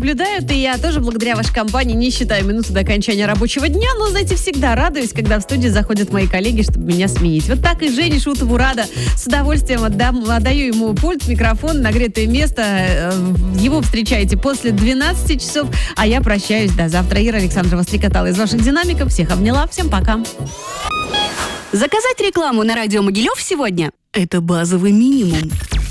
наблюдают, и я тоже благодаря вашей компании не считаю минуты до окончания рабочего дня, но, знаете, всегда радуюсь, когда в студию заходят мои коллеги, чтобы меня сменить. Вот так и Жене Шутову рада. С удовольствием отдаю ему пульт, микрофон, нагретое место. Его встречаете после 12 часов, а я прощаюсь до завтра. Ира Александрова стрекотала из ваших динамиков. Всех обняла. Всем пока. Заказать рекламу на радио Могилев сегодня – это базовый минимум.